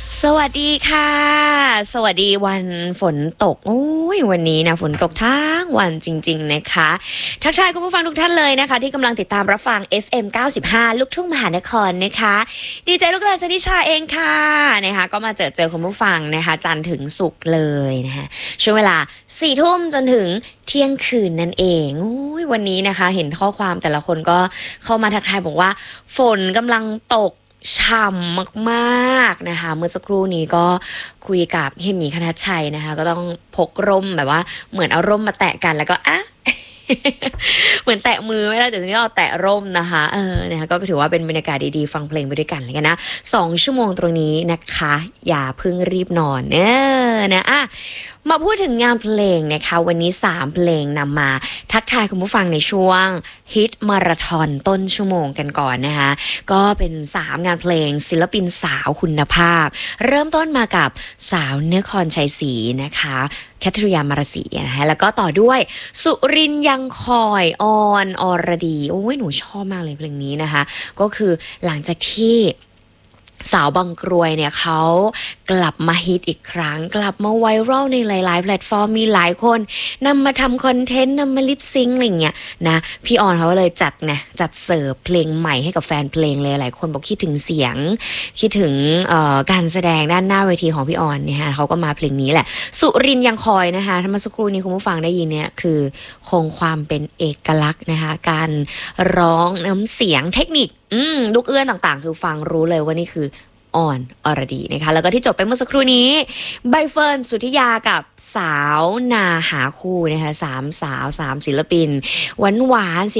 สวัสดีค่ะสวัสดีวันฝนตกโอ้ยวันนี้นะฝนตกทั้งวันจริงๆนะคะทักทายคุณผู้ฟังทุกท่านเลยนะคะที่กำลังติดตามรับฟัง FM 95ลูกทุ่งมหานครนะคะดีใจลูกหลานชนิชาเองค่ะนะคะก็มาเจอคุณผู้ฟังนะคะจันทร์ถึงศุกร์เลยนะคะช่วงเวลา4 ทุ่มจนถึงเที่ยงคืนนั่นเองอุ้ยวันนี้นะคะเห็นข้อความแต่ละคนก็เข้ามาทักทายบอกว่าฝนกำลังตกฉ่ำมากๆนะคะเมื่อสักครู่นี้ก็คุยกับเฮยหมีคณัชชัยนะคะก็ต้องพกร่มแบบว่าเหมือนเอาร่มมาแตะกันแล้วก็เหมือนแตะมือไม่ได้แต่จริงๆเราแตะร่มนะคะนะคะก็ถือว่าเป็นบรรยากาศดีๆฟังเพลงไปด้วยกันเลยกันนะ2 ชั่วโมงตรงนี้นะคะอย่าเพิ่งรีบนอนนะมาพูดถึงงานเพลงนะคะวันนี้3เพลงนำมาทักทายคุณผู้ฟังในช่วงฮิตมาราธอนต้นชั่วโมงกันก่อนนะคะก็เป็น3งานเพลงศิลปินสาวคุณภาพเริ่มต้นมากับสาวนครชัยศรีนะคะแคทริยามารสีนะคะแล้วก็ต่อด้วยสุรินทร์ยังคอยอรดีโอ้ยหนูชอบมากเลยเพลงนี้นะคะก็คือหลังจากที่สาวบางกรวยเนี่ยเขากลับมาฮิตอีกครั้งกลับมาไวรัลในหลายๆแพลตฟอร์มมีหลายคนนำมาทำคอนเทนต์นำมาลิปซิงค์อะไรเงี้ยนะพี่ออนเขาเลยจัดเสิร์ฟเพลงใหม่ให้กับแฟนเพลงเลยหลายคนบอกคิดถึงเสียงคิดถึงการแสดงด้านหน้าเวทีของพี่ออนเนี่ยฮะเขาก็มาเพลงนี้แหละสุรินทร์ยังคอยนะคะถ้าเมื่อสักครู่นี้คุณผู้ฟังได้ยินเนี่ยคือคงความเป็นเอกลักษณ์นะคะการร้องน้ำเสียงเทคนิคลูกเอื้อนต่างๆคือฟังรู้เลยว่านี่คืออรดีนะคะแล้วก็ที่จบไปเมื่อสักครู่นี้ใบเฟิร์นสุทธิยากับสาวนาหาคู่นะคะ3 สาว 3 ศิลปินหวาน